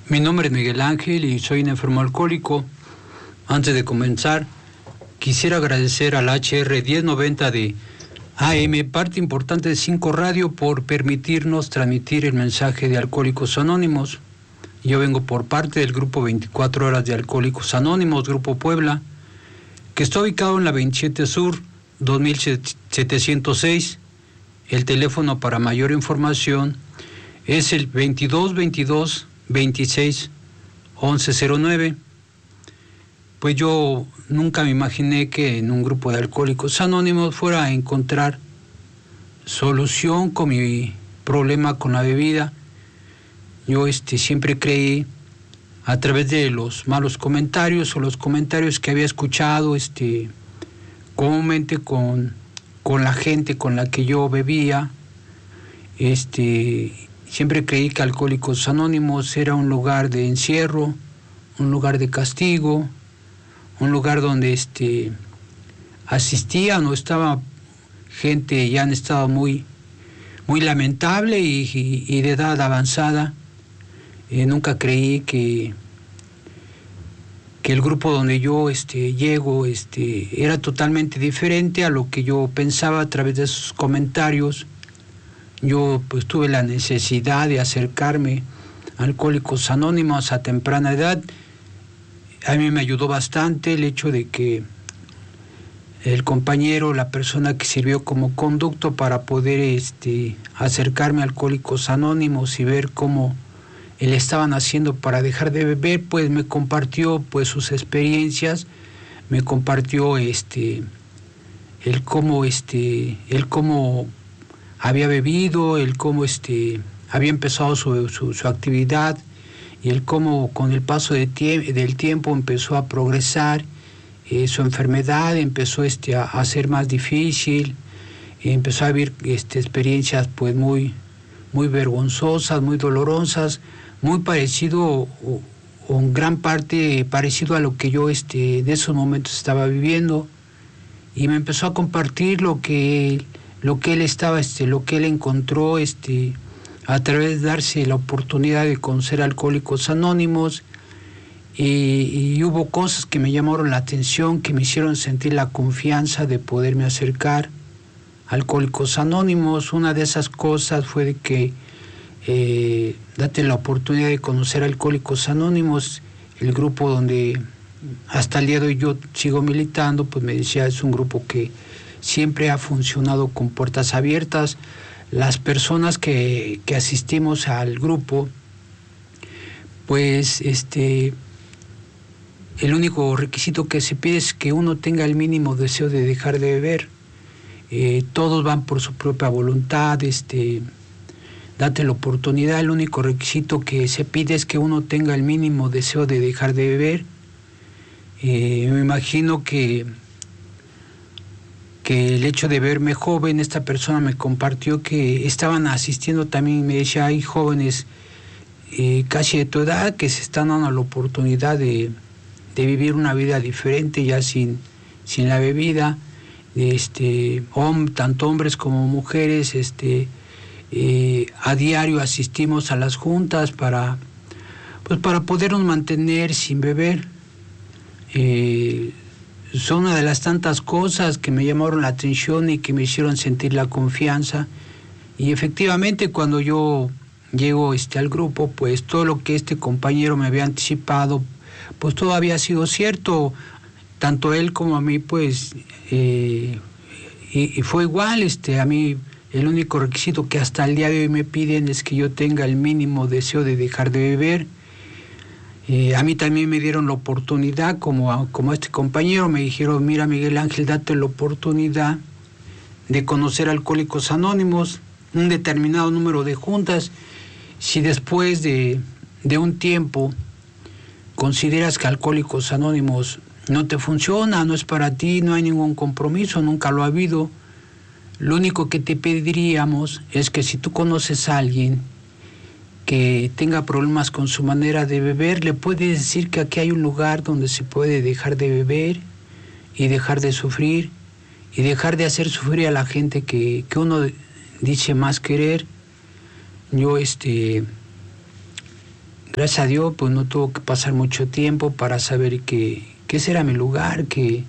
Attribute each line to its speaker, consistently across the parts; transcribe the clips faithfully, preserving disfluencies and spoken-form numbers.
Speaker 1: Mi nombre es Miguel Ángel y soy un enfermo alcohólico. Antes de comenzar, quisiera agradecer al H R diez noventa de A M, parte importante de Cinco Radio, por permitirnos transmitir el mensaje de Alcohólicos Anónimos. Yo vengo por parte del grupo veinticuatro horas de Alcohólicos Anónimos, Grupo Puebla, que está ubicado en la veintisiete Sur, dos mil setecientos seis. El teléfono para mayor información es el veintidós veintidós veintiséis once cero nueve. Pues yo nunca me imaginé que en un grupo de Alcohólicos Anónimos fuera a encontrar solución con mi problema con la bebida. Yo este, siempre creí, a través de los malos comentarios o los comentarios que había escuchado este, comúnmente con, con la gente con la que yo bebía, este, siempre creí que Alcohólicos Anónimos era un lugar de encierro, un lugar de castigo, un lugar donde este, asistían o estaba gente ya en estado muy, muy lamentable y, y, y de edad avanzada. Eh, nunca creí que, que el grupo donde yo este, llego este, era totalmente diferente a lo que yo pensaba a través de esos comentarios. Yo pues tuve la necesidad de acercarme a Alcohólicos Anónimos a temprana edad. A mí me ayudó bastante el hecho de que el compañero, la persona que sirvió como conducto para poder este, acercarme a Alcohólicos Anónimos y ver cómo le estaban haciendo para dejar de beber, pues me compartió pues sus experiencias, me compartió este el cómo este el cómo había bebido, el cómo este había empezado su, su, su actividad y el cómo con el paso de tie- del tiempo empezó a progresar, eh, su enfermedad empezó este a, a ser más difícil, eh, empezó a vivir este, experiencias pues muy muy vergonzosas, muy dolorosas, muy parecido o, o en gran parte parecido a lo que yo este de esos momentos estaba viviendo, y me empezó a compartir lo que lo que él estaba este lo que él encontró este a través de darse la oportunidad de conocer Alcohólicos Anónimos, y, y hubo cosas que me llamaron la atención, que me hicieron sentir la confianza de poderme acercar a Alcohólicos Anónimos. Una de esas cosas fue de que eh, date la oportunidad de conocer Alcohólicos Anónimos, el grupo donde hasta el día de hoy yo sigo militando, pues me decía, es un grupo que siempre ha funcionado con puertas abiertas. Las personas que, que asistimos al grupo, pues este el único requisito que se pide es que uno tenga el mínimo deseo de dejar de beber. Eh, todos van por su propia voluntad, este date la oportunidad. El único requisito que se pide es que uno tenga el mínimo deseo de dejar de beber. Eh, me imagino que que el hecho de verme joven, esta persona me compartió que estaban asistiendo también, me decía, hay jóvenes eh, casi de tu edad que se están dando la oportunidad de, de vivir una vida diferente ya sin, sin la bebida. Este, hom, tanto hombres como mujeres, este, eh, a diario asistimos a las juntas para, pues para podernos mantener sin beber. Eh, son una de las tantas cosas que me llamaron la atención y que me hicieron sentir la confianza. Y efectivamente, cuando yo llego este, al grupo, pues todo lo que este compañero me había anticipado, pues todo había sido cierto. Tanto él como a mí, pues, eh, y, y fue igual. Este, a mí el único requisito que hasta el día de hoy me piden es que yo tenga el mínimo deseo de dejar de beber. Eh, a mí también me dieron la oportunidad, como a, como a este compañero, me dijeron, mira Miguel Ángel, date la oportunidad de conocer Alcohólicos Anónimos, un determinado número de juntas. Si después de, de un tiempo consideras que Alcohólicos Anónimos no te funciona, no es para ti, no hay ningún compromiso, nunca lo ha habido, lo único que te pediríamos es que si tú conoces a alguien que tenga problemas con su manera de beber, le puedes decir que aquí hay un lugar donde se puede dejar de beber y dejar de sufrir y dejar de hacer sufrir a la gente que, que uno dice más querer. Yo este gracias a Dios, pues no tuvo que pasar mucho tiempo para saber que, que ese era mi lugar, que,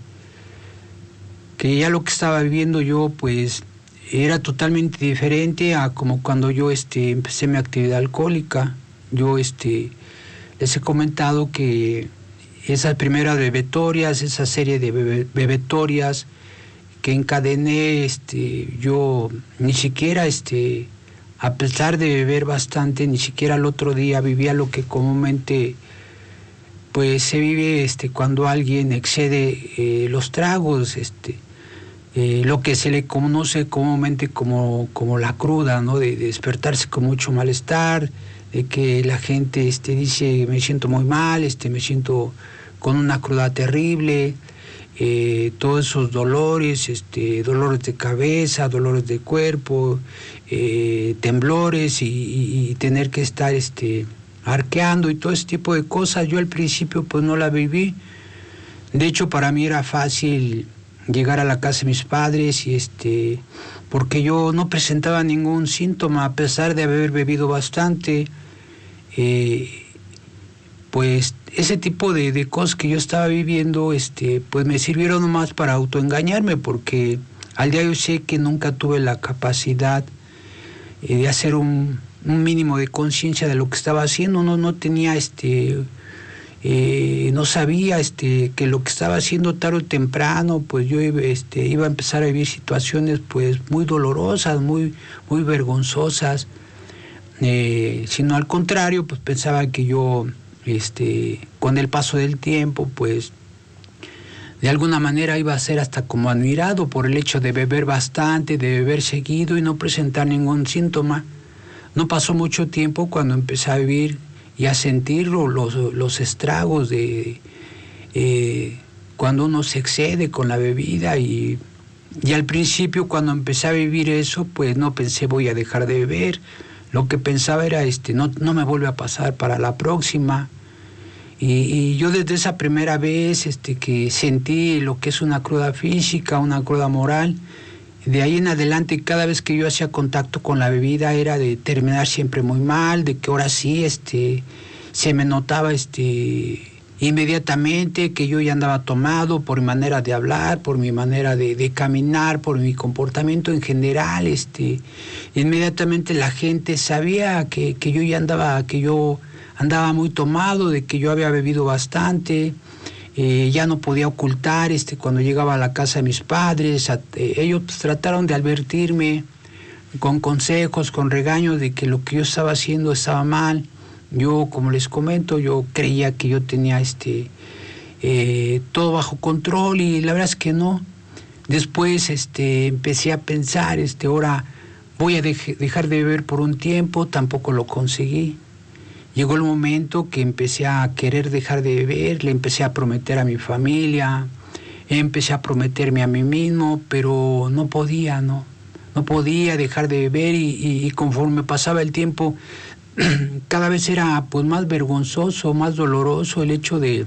Speaker 1: que ya lo que estaba viviendo yo, pues era totalmente diferente a como cuando yo este, empecé mi actividad alcohólica. Yo este, les he comentado que esas primeras bebetorias, esa serie de bebe, bebetorias que encadené, este, yo ni siquiera, este, a pesar de beber bastante, ni siquiera al otro día vivía lo que comúnmente pues se vive este, cuando alguien excede eh, los tragos, este, eh, lo que se le conoce comúnmente como, como la cruda, ¿no? De, de despertarse con mucho malestar, de que la gente este, dice me siento muy mal, este, me siento con una cruda terrible, eh, todos esos dolores, este, dolores de cabeza, dolores de cuerpo, eh, temblores y, y, y tener que estar este, arqueando y todo ese tipo de cosas. Yo al principio pues no la viví. De hecho, para mí era fácil llegar a la casa de mis padres y este, porque yo no presentaba ningún síntoma a pesar de haber bebido bastante. Eh, pues ese tipo de, de cosas que yo estaba viviendo, este, pues me sirvieron nomás para autoengañarme, porque al día de hoy sé que nunca tuve la capacidad eh, de hacer un, un mínimo de conciencia de lo que estaba haciendo. No, no tenía este, eh, no sabía este, que lo que estaba haciendo tarde o temprano, pues yo este, iba a empezar a vivir situaciones pues muy dolorosas, muy, muy vergonzosas. Eh, sino al contrario, pues pensaba que yo, este, con el paso del tiempo, pues de alguna manera iba a ser hasta como admirado por el hecho de beber bastante, de beber seguido y no presentar ningún síntoma. No pasó mucho tiempo cuando empecé a vivir y a sentir los, los estragos de eh, cuando uno se excede con la bebida y, y al principio cuando empecé a vivir eso, pues no pensé voy a dejar de beber. Lo que pensaba era, este, no, no me vuelve a pasar para la próxima. Y, y yo desde esa primera vez este, que sentí lo que es una cruda física, una cruda moral, de ahí en adelante cada vez que yo hacía contacto con la bebida era de terminar siempre muy mal, de que ahora sí este, se me notaba este, inmediatamente que yo ya andaba tomado por mi manera de hablar, por mi manera de, de caminar, por mi comportamiento en general. Este, inmediatamente la gente sabía que, que yo ya andaba, que yo andaba muy tomado, de que yo había bebido bastante. Eh, ya no podía ocultar este, cuando llegaba a la casa de mis padres. A, eh, ellos pues, trataron de advertirme con consejos, con regaños de que lo que yo estaba haciendo estaba mal. Yo, como les comento, yo creía que yo tenía este eh, todo bajo control y la verdad es que no. Después este, empecé a pensar, este, ahora voy a dej- dejar de beber por un tiempo, tampoco lo conseguí. Llegó el momento que empecé a querer dejar de beber, le empecé a prometer a mi familia, empecé a prometerme a mí mismo, pero no podía, ¿no? No podía dejar de beber y, y, y conforme pasaba el tiempo, cada vez era pues más vergonzoso, más doloroso el hecho de,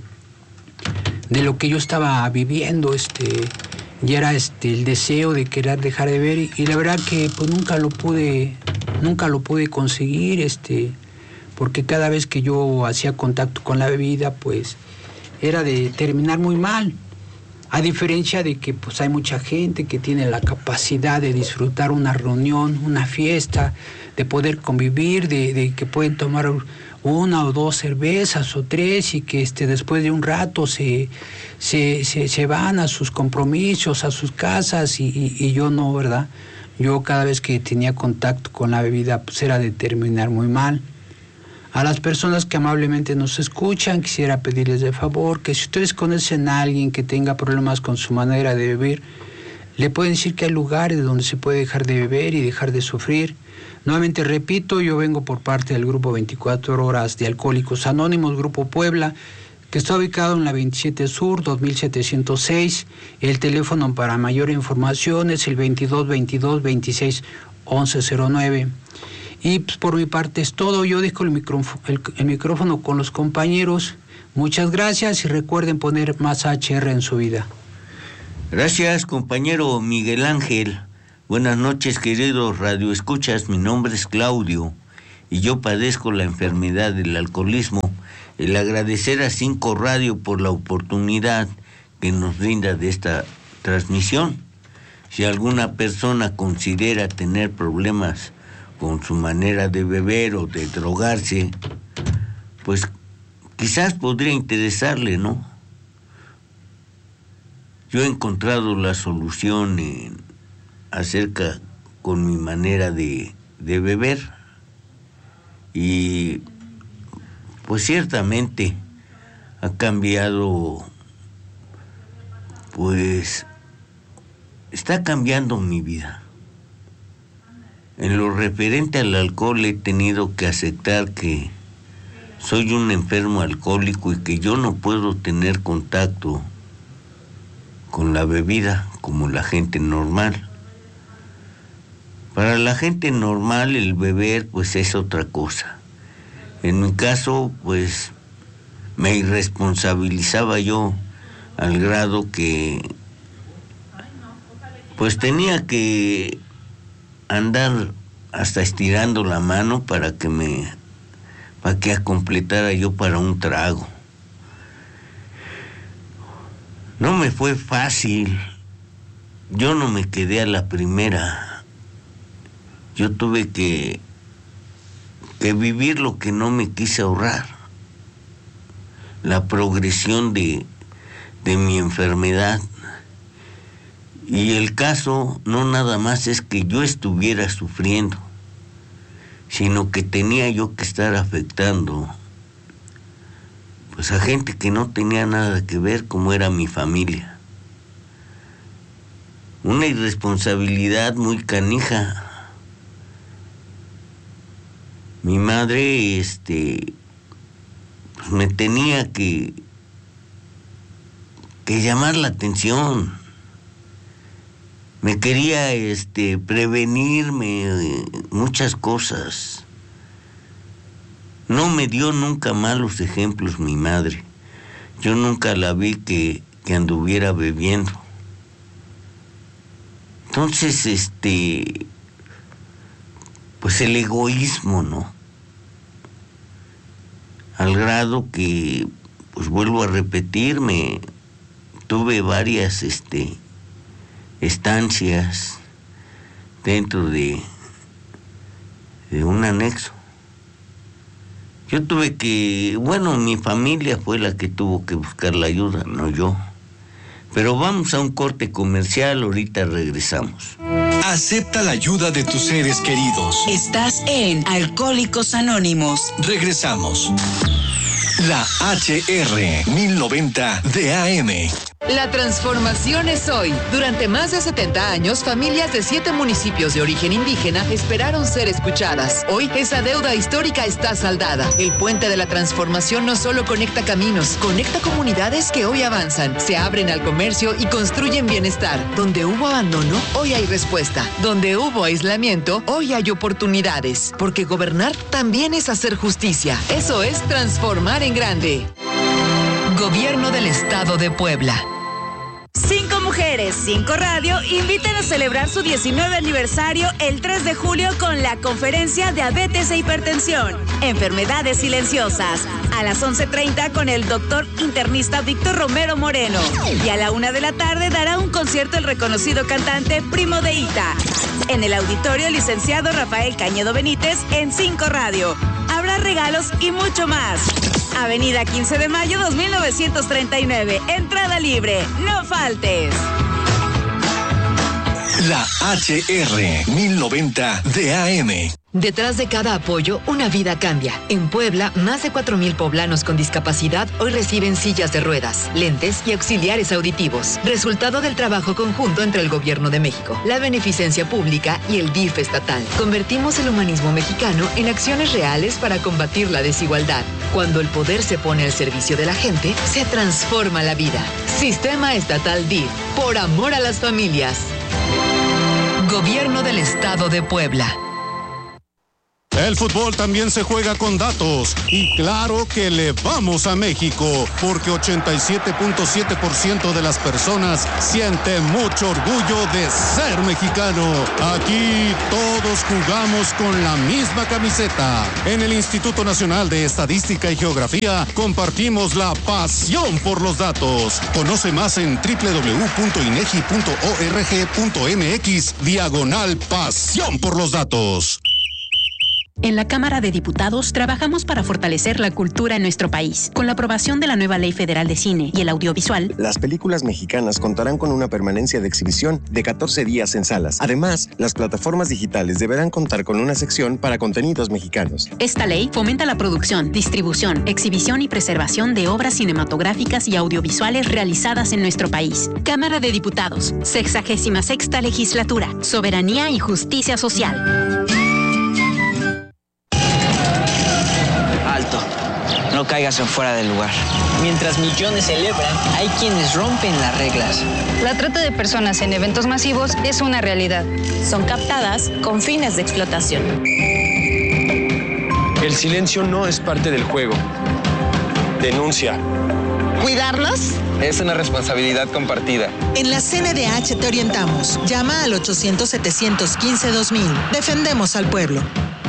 Speaker 1: de lo que yo estaba viviendo, este, y era este el deseo de querer dejar de beber y, y la verdad que pues nunca lo pude, nunca lo pude conseguir, este, porque cada vez que yo hacía contacto con la bebida, pues era de terminar muy mal. A diferencia de que pues hay mucha gente que tiene la capacidad de disfrutar una reunión, una fiesta, de poder convivir, de, de que pueden tomar una o dos cervezas o tres y que este, después de un rato se, se, se, se van a sus compromisos, a sus casas y, y, y yo no, ¿verdad? Yo cada vez que tenía contacto con la bebida pues era de terminar muy mal. A las personas que amablemente nos escuchan, quisiera pedirles de favor que si ustedes conocen a alguien que tenga problemas con su manera de beber, le pueden decir que hay lugares donde se puede dejar de beber y dejar de sufrir. Nuevamente repito, yo vengo por parte del Grupo veinticuatro Horas de Alcohólicos Anónimos, Grupo Puebla, que está ubicado en la veintisiete Sur, dos mil setecientos seis. El teléfono para mayor información es el veintidós veintidós veintiséis once cero nueve. Y pues por mi parte es todo. Yo dejo el micrófono, el, el micrófono con los compañeros. Muchas gracias y recuerden poner más H R en su vida.
Speaker 2: Gracias, compañero Miguel Ángel. Buenas noches, queridos radioescuchas. Mi nombre es Claudio y yo padezco la enfermedad del alcoholismo. El agradecer a Cinco Radio por la oportunidad que nos brinda de esta transmisión. Si alguna persona considera tener problemas con su manera de beber o de drogarse, pues quizás podría interesarle, ¿no? Yo he encontrado la solución en, acerca con mi manera de, de beber, y pues ciertamente ha cambiado, pues está cambiando mi vida. En lo referente al alcohol he tenido que aceptar que soy un enfermo alcohólico y que yo no puedo tener contacto con la bebida como la gente normal. Para la gente normal el beber pues es otra cosa. En mi caso pues me irresponsabilizaba yo al grado que pues tenía que andar hasta estirando la mano para que me para que completara yo para un trago. No me fue fácil. Yo no me quedé a la primera. Yo tuve que, que vivir lo que no me quise ahorrar. La progresión de, de mi enfermedad. Y el caso no nada más es que yo estuviera sufriendo, sino que tenía yo que estar afectando pues a gente que no tenía nada que ver, como era mi familia. Una irresponsabilidad muy canija. Mi madre, este, pues me tenía que, que llamar la atención. Me quería, este, prevenirme de muchas cosas. No me dio nunca malos ejemplos mi madre. Yo nunca la vi que, que anduviera bebiendo. Entonces, este, pues el egoísmo, ¿no? Al grado que, pues vuelvo a repetirme, tuve varias, este, estancias dentro de, de un anexo. Yo tuve que, bueno, mi familia fue la que tuvo que buscar la ayuda, no yo. Pero vamos a un corte comercial, ahorita regresamos.
Speaker 3: Acepta la ayuda de tus seres queridos.
Speaker 4: Estás en Alcohólicos Anónimos.
Speaker 3: Regresamos. La H R mil noventa de A M.
Speaker 5: La transformación es hoy. Durante más de setenta años, familias de siete municipios de origen indígena esperaron ser escuchadas. Hoy, esa deuda histórica está saldada. El puente de la transformación no solo conecta caminos, conecta comunidades que hoy avanzan, se abren al comercio y construyen bienestar. Donde hubo abandono, hoy hay respuesta. Donde hubo aislamiento, hoy hay oportunidades. Porque gobernar también es hacer justicia. Eso es transformar en grande. Gobierno del Estado de Puebla.
Speaker 6: Cinco Mujeres, Cinco Radio invitan a celebrar su diecinueve aniversario el tres de julio con la conferencia Diabetes e Hipertensión, Enfermedades Silenciosas, a las once treinta con el doctor internista Víctor Romero Moreno. Y a la una de la tarde dará un concierto el reconocido cantante Primo de Ita. En el auditorio licenciado Rafael Cañedo Benítez en Cinco Radio. Habrá regalos y mucho más. Avenida quince de mayo dos mil novecientos treinta y nueve. Entrada libre. No faltes.
Speaker 3: La H R mil noventa de A M.
Speaker 5: Detrás de cada apoyo, una vida cambia. En Puebla, más de cuatro mil poblanos con discapacidad hoy reciben sillas de ruedas, lentes y auxiliares auditivos. Resultado del trabajo conjunto entre el Gobierno de México, la Beneficencia Pública y el D I F estatal. Convertimos el humanismo mexicano en acciones reales para combatir la desigualdad. Cuando el poder se pone al servicio de la gente, se transforma la vida. Sistema Estatal D I F, por amor a las familias. Gobierno del Estado de Puebla.
Speaker 7: El fútbol también se juega con datos y claro que le vamos a México porque ochenta y siete punto siete por ciento de las personas siente mucho orgullo de ser mexicano. Aquí todos jugamos con la misma camiseta. En el Instituto Nacional de Estadística y Geografía compartimos la pasión por los datos. Conoce más en doble u doble u doble u punto inegi punto org punto mx diagonal pasión por los datos.
Speaker 8: En la Cámara de Diputados trabajamos para fortalecer la cultura en nuestro país. Con la aprobación de la nueva Ley Federal de Cine y el Audiovisual,
Speaker 9: las películas mexicanas contarán con una permanencia de exhibición de catorce días en salas. Además, las plataformas digitales deberán contar con una sección para contenidos mexicanos.
Speaker 8: Esta ley fomenta la producción, distribución, exhibición y preservación de obras cinematográficas y audiovisuales realizadas en nuestro país. Cámara de Diputados, sexagésima sexta legislatura, soberanía y justicia social.
Speaker 10: No caigas en fuera del lugar. Mientras millones celebran, hay quienes rompen las reglas.
Speaker 11: La trata de personas en eventos masivos es una realidad.
Speaker 12: Son captadas con fines de explotación.
Speaker 13: El silencio no es parte del juego. Denuncia.
Speaker 14: ¿Cuidarlos?
Speaker 13: Es una responsabilidad compartida.
Speaker 14: En la C N D H te orientamos. Llama al ochocientos, setecientos quince, dos mil. Defendemos al pueblo.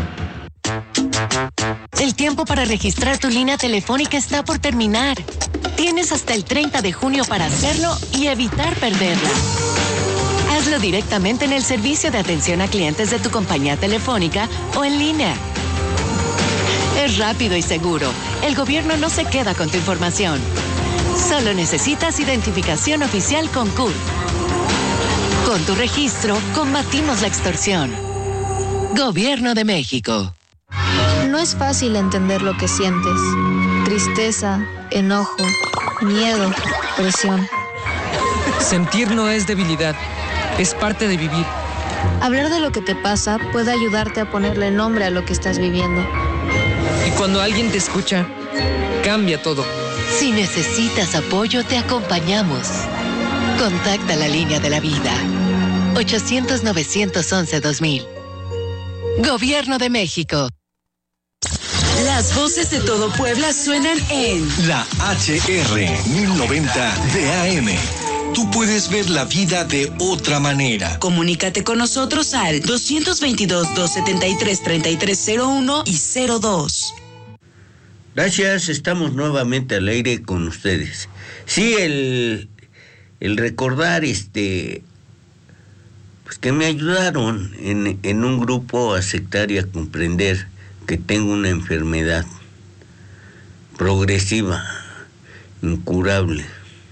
Speaker 15: El tiempo para registrar tu línea telefónica está por terminar. Tienes hasta el treinta de junio para hacerlo y evitar perderla. Hazlo directamente en el servicio de atención a clientes de tu compañía telefónica o en línea. Es rápido y seguro. El gobierno no se queda con tu información. Solo necesitas identificación oficial con C U R. Con tu registro, combatimos la extorsión. Gobierno de México.
Speaker 16: No es fácil entender lo que sientes. Tristeza, enojo, miedo, presión.
Speaker 17: Sentir no es debilidad, es parte de vivir.
Speaker 16: Hablar de lo que te pasa puede ayudarte a ponerle nombre a lo que estás viviendo.
Speaker 17: Y cuando alguien te escucha, cambia todo.
Speaker 15: Si necesitas apoyo, te acompañamos. Contacta la línea de la vida. ochocientos, novecientos once, dos mil. Gobierno de México.
Speaker 4: Las voces de todo Puebla suenan en
Speaker 3: La H R mil noventa de A M. Tú puedes ver la vida de otra manera.
Speaker 4: Comunícate con nosotros al doscientos veintidós, doscientos setenta y tres, treinta y tres cero uno y cero dos.
Speaker 2: Gracias, estamos nuevamente al aire con ustedes. Sí, el, el recordar este pues que me ayudaron en, en un grupo a aceptar y a comprender que tengo una enfermedad progresiva, incurable.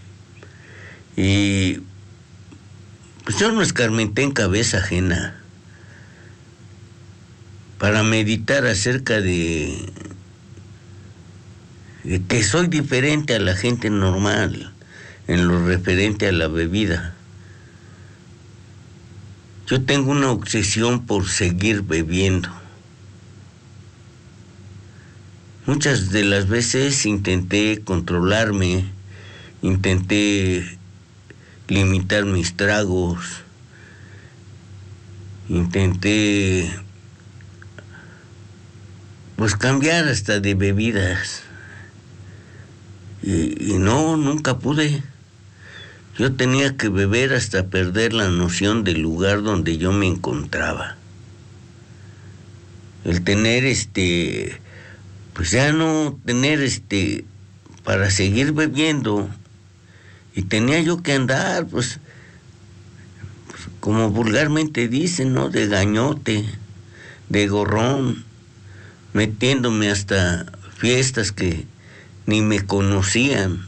Speaker 2: Y pues yo no escarmenté en cabeza ajena para meditar acerca de, de que soy diferente a la gente normal en lo referente a la bebida. Yo tengo una obsesión por seguir bebiendo. Muchas de las veces intenté controlarme, intenté limitar mis tragos, intenté pues cambiar hasta de bebidas y, y no, nunca pude. Yo tenía que beber hasta perder la noción del lugar donde yo me encontraba. El tener este, pues ya no tener este, para seguir bebiendo. Y tenía yo que andar, pues, pues, como vulgarmente dicen, ¿no? De gañote, de gorrón, metiéndome hasta fiestas que ni me conocían.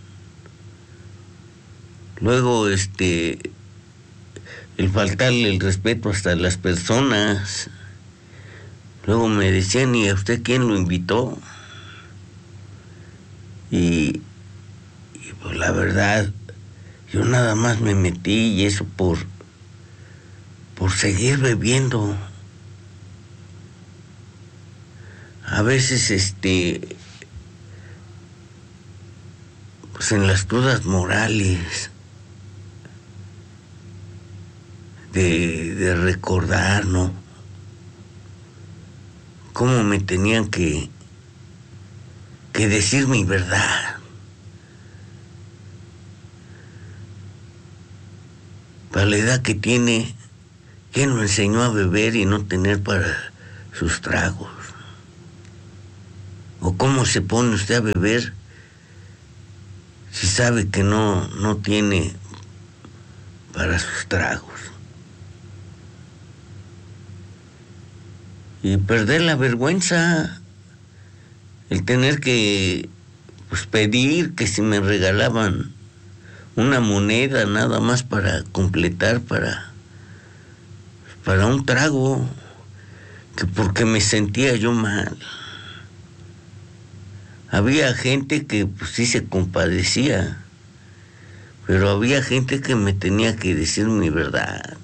Speaker 2: Luego, este, el faltarle el respeto hasta a las personas. Luego me decían, ¿y a usted quién lo invitó? Y... Pues la verdad, yo nada más me metí y eso por, por seguir bebiendo. A veces, este, pues en las crudas morales, de, de recordar, ¿no? cómo me tenían que, que decir mi verdad. Para la edad que tiene, ¿quién lo enseñó a beber y no tener para sus tragos? ¿O cómo se pone usted a beber si sabe que no, no tiene para sus tragos? Y perder la vergüenza, el tener que pues, pedir que si me regalaban una moneda nada más para completar, para, para un trago, que porque me sentía yo mal. Había gente que pues, sí se compadecía, pero había gente que me tenía que decir mi verdad.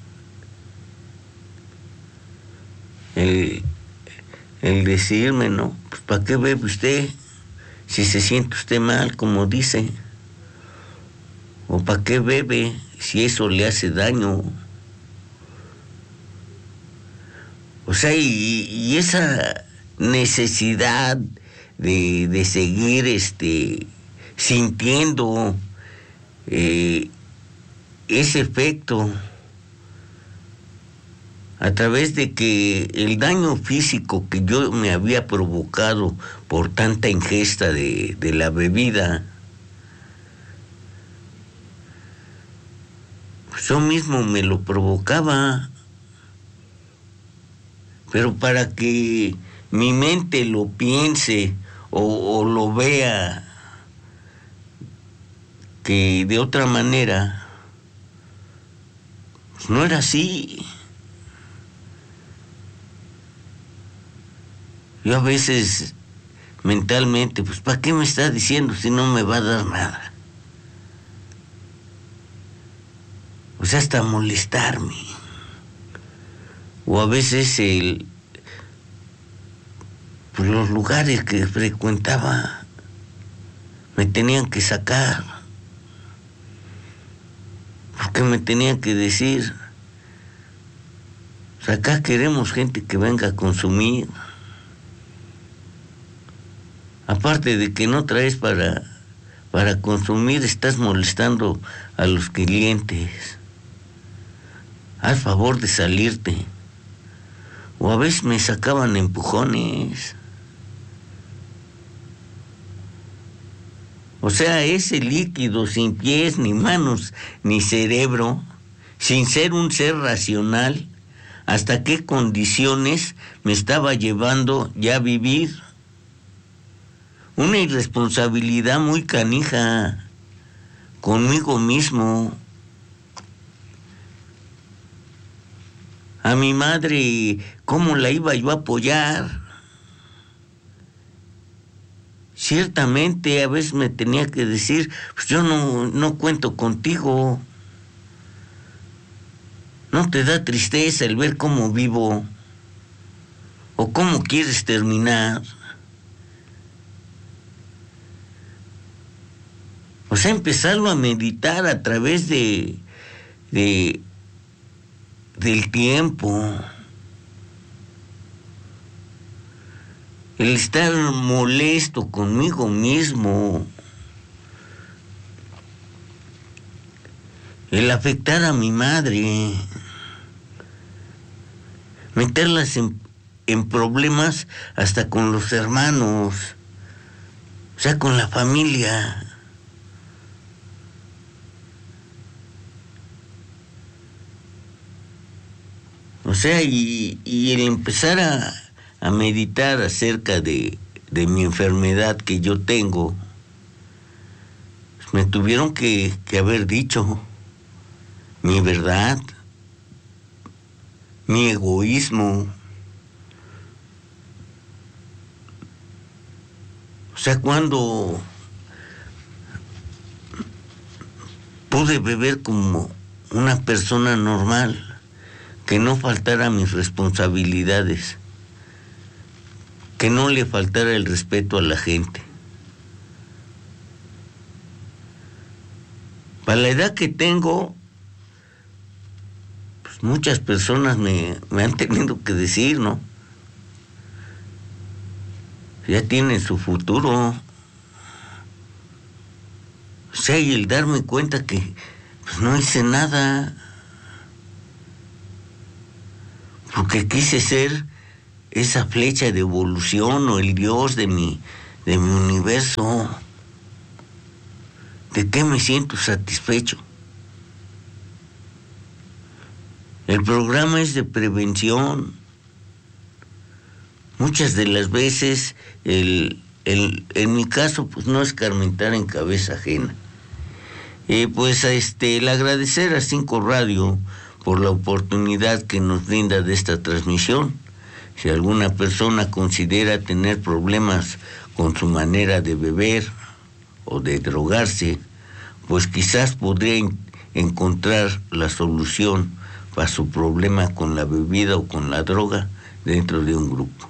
Speaker 2: El, el decirme, ¿no? Pues ¿para qué bebe usted si se siente usted mal, como dice? ¿O para qué bebe si eso le hace daño? O sea, y, y esa necesidad de, de seguir este, sintiendo eh, ese efecto a través de que el daño físico que yo me había provocado por tanta ingesta de, de la bebida, pues yo mismo me lo provocaba. Pero para que mi mente lo piense o, o lo vea que de otra manera, pues no era así. Yo a veces mentalmente, pues ¿para qué me está diciendo si no me va a dar nada? O sea, hasta molestarme. O a veces el, pues los lugares que frecuentaba me tenían que sacar. Porque me tenían que decir, pues acá queremos gente que venga a consumir. Aparte de que no traes para, para consumir, estás molestando a los clientes. Haz favor de salirte. O a veces me sacaban empujones. O sea, ese líquido sin pies, ni manos, ni cerebro, sin ser un ser racional, ¿hasta qué condiciones me estaba llevando ya a vivir? Una irresponsabilidad muy canija conmigo mismo. A mi madre, ¿cómo la iba yo a apoyar? Ciertamente a veces me tenía que decir, pues yo no, no cuento contigo. ¿No te da tristeza el ver cómo vivo? ¿O cómo quieres terminar? O sea, empezarlo a meditar a través de, de del tiempo. El estar molesto conmigo mismo. El afectar a mi madre. Meterlas en, en problemas hasta con los hermanos. O sea, con la familia. O sea, y, y el empezar a, a meditar acerca de, de mi enfermedad que yo tengo, pues me tuvieron que, que haber dicho mi verdad, mi egoísmo. O sea, cuando pude beber como una persona normal, que no faltara mis responsabilidades, que no le faltara el respeto a la gente. Para la edad que tengo, pues muchas personas me, me han tenido que decir, ¿no? ya tienen su futuro. O sea, y el darme cuenta que pues, no hice nada, porque quise ser esa flecha de evolución o el Dios de mi, de mi universo. ¿De qué me siento satisfecho? El programa es de prevención. Muchas de las veces, el, el, en mi caso, pues no escarmentar en cabeza ajena. Eh, pues este, el agradecer a Cinco Radio por la oportunidad que nos brinda de esta transmisión. Si alguna persona considera tener problemas con su manera de beber o de drogarse, pues quizás podría en- encontrar la solución para su problema con la bebida o con la droga dentro de un grupo.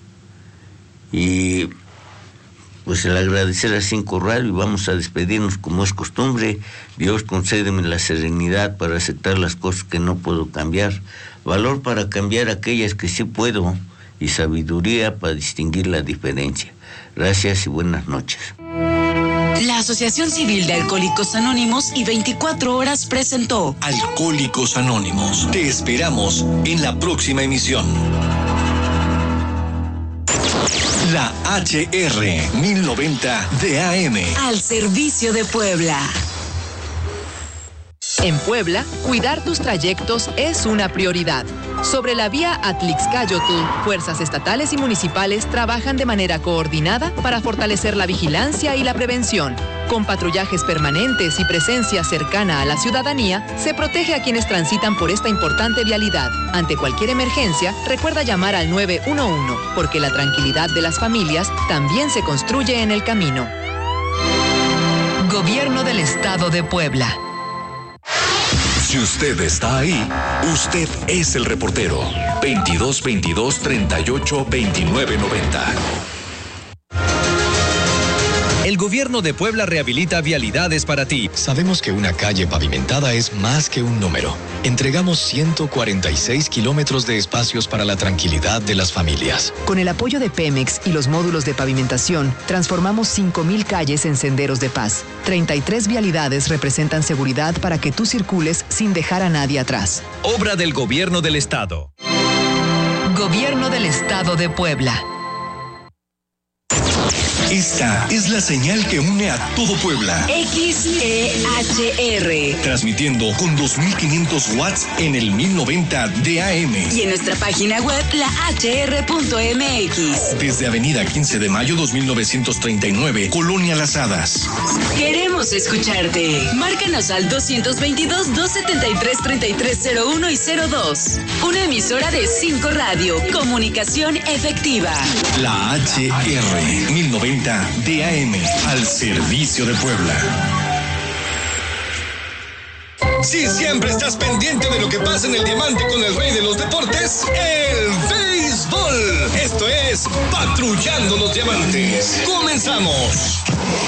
Speaker 2: Y pues el agradecer a Cinco Radio, y vamos a despedirnos como es costumbre. Dios, concédeme la serenidad para aceptar las cosas que no puedo cambiar, valor para cambiar aquellas que sí puedo y sabiduría para distinguir la diferencia. Gracias y buenas noches.
Speaker 4: La Asociación Civil de Alcohólicos Anónimos y veinticuatro horas presentó
Speaker 3: Alcohólicos Anónimos. Te esperamos en la próxima emisión. La H R mil noventa de A M.
Speaker 4: Al servicio de Puebla.
Speaker 5: En Puebla, cuidar tus trayectos es una prioridad. Sobre la vía Atlixcáyotl, fuerzas estatales y municipales trabajan de manera coordinada para fortalecer la vigilancia y la prevención. Con patrullajes permanentes y presencia cercana a la ciudadanía, se protege a quienes transitan por esta importante vialidad. Ante cualquier emergencia, recuerda llamar al nueve uno uno, porque la tranquilidad de las familias también se construye en el camino. Gobierno del Estado de Puebla.
Speaker 3: Si usted está ahí, usted es el reportero. veintidós veintidós treinta y ocho veintinueve noventa.
Speaker 18: El gobierno de Puebla rehabilita vialidades para ti.
Speaker 19: Sabemos que una calle pavimentada es más que un número. Entregamos ciento cuarenta y seis kilómetros de espacios para la tranquilidad de las familias.
Speaker 5: Con el apoyo de Pemex y los módulos de pavimentación, transformamos cinco mil calles en senderos de paz. treinta y tres vialidades representan seguridad para que tú circules sin dejar a nadie atrás.
Speaker 18: Obra del Gobierno del Estado.
Speaker 5: Gobierno del Estado de Puebla.
Speaker 3: Esta es la señal que une a todo Puebla.
Speaker 4: X E H R.
Speaker 3: Transmitiendo con dos mil quinientos watts en el mil noventa de A M.
Speaker 4: Y en nuestra página web, la h r punto m x.
Speaker 3: Desde Avenida quince de mayo dos mil novecientos treinta y nueve, Colonia Las Hadas.
Speaker 4: Queremos escucharte. Márcanos al dos veintidós, dos setenta y tres, treinta y tres cero uno y cero dos. Una emisora de Cinco Radio. Comunicación efectiva.
Speaker 3: La H R mil noventa de A M, al servicio de Puebla. Si siempre estás pendiente de lo que pasa en el diamante con el rey de los deportes, el béisbol. Esto es Patrullando los Diamantes. Comenzamos.